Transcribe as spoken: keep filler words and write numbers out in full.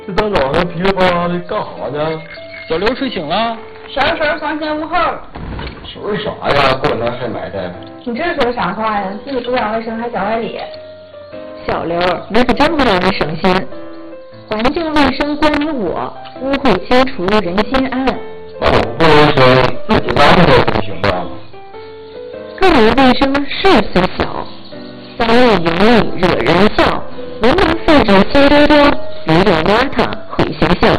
这大早上噼里啪啦的干啥呢？ 小刘睡醒了。 啥时候房前屋后？ 说啥呀？过来还埋汰。 你这说啥话呀？自己不讲卫生还讲外理。 小刘，你可真不让人省心。环境卫生关于我，污秽清除人心安。 那我不卫生，自己干活不行吗？ 个人卫生事虽小，脏物油腻惹人笑，文明素质心多多，别人邋遢毁形象。